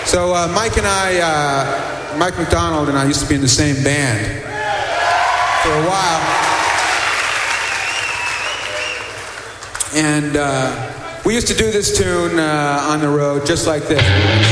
So Mike McDonald and I used to be in the same band for a while. And we used to do this tune on the road just like this.